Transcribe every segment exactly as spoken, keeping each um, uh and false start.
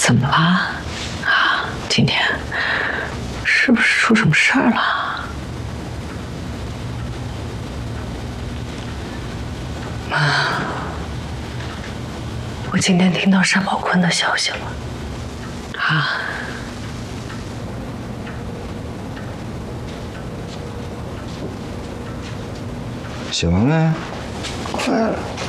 怎么了？啊，今天是不是出什么事儿了？妈，我今天听到单宝坤的消息了。啊， 写完没？ 快了。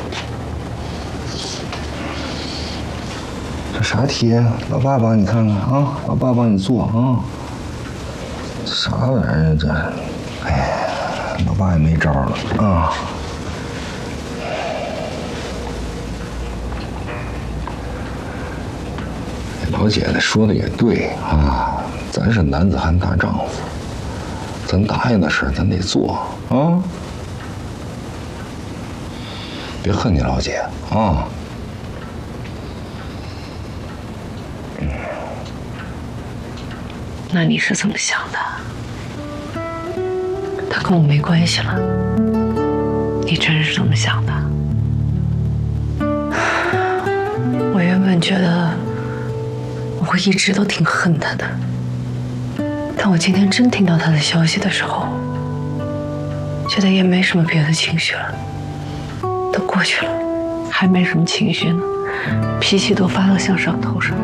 这啥题？老爸帮你看看啊，老爸帮你做啊。啥玩意儿这？哎呀，老爸也没招了啊。老姐姐说的也对啊，咱是男子汉大丈夫，咱答应的事咱得做啊。别恨你老姐啊。 那你是怎么想的？他跟我没关系了，你真是这么想的？我原本觉得我会一直都挺恨他的，但我今天真听到他的消息的时候，觉得也没什么别的情绪了，都过去了，还没什么情绪呢，脾气都发到向上头上。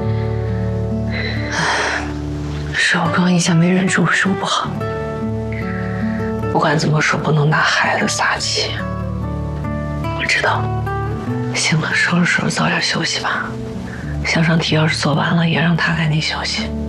是我刚刚一下没忍住，是我不好。不管怎么说，不能拿孩子撒气。我知道。行了，收拾收拾，早点休息吧。向上题要是做完了，也让他赶紧休息。